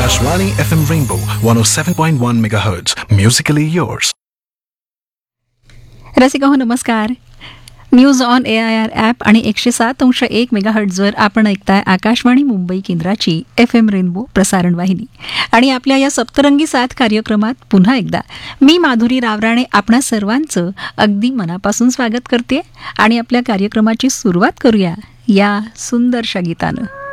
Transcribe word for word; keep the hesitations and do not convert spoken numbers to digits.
Akashvani F M Rainbow one oh seven point one megahertz. Musically yours. Rasika हो नमस्कार. News on A I R app आणि एकशे सात अंश एक मेगाहर्ट्झवर आपण ऐकताय आकाशवाणी मुंबई केंद्राची एफ एम रेनबो प्रसारण वाहिनी. आणि आपल्या या सप्तरंगी साथ कार्यक्रमात पुन्हा एकदा मी माधुरी रावराणे आपणा सर्वांचं अगदी मनापासून स्वागत करते आणि आपल्या कार्यक्रमाची सुरुवात करूया या सुंदरशा गीतानं.